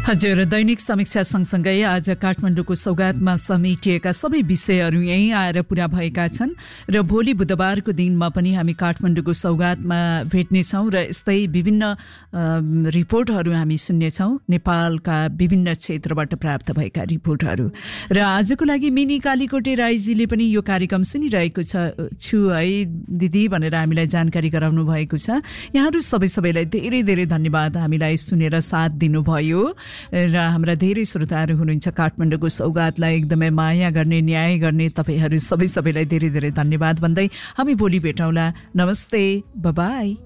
हजुर, दैनिक समीक्षा सँगसँगै आज काठमाडौँको सौगातमा समेटिएका सबै विषयहरू यहीँ आएर पुरा भएका छन् र भोलि बुधबारको दिनमा पनि हामी काठमाडौँको सौगातमा भेट्नेछौँ र यस्तै विभिन्न रिपोर्टहरू हामी सुन्नेछौँ, नेपालका विभिन्न क्षेत्रबाट प्राप्त भएका रिपोर्टहरू। र आजको लागि मिनी कालीकोटे राईजीले पनि यो कार्यक्रम सुनिरहेको छु है दिदी भनेर हामीलाई जानकारी गराउनु भएको छ। यहाँहरू सबैलाई धेरै धेरै धन्यवाद हामीलाई सुनेर साथ दिनुभयो र हाम्रा धेरै श्रोताहरू हुनुहुन्छ काठमाडौँको सौगातलाई एकदमै माया गर्ने, न्याय गर्ने तपाईहरू सबैलाई धेरै धेरै धन्यवाद भन्दै हामी भोलि भेटौँला। नमस्ते, बाइ।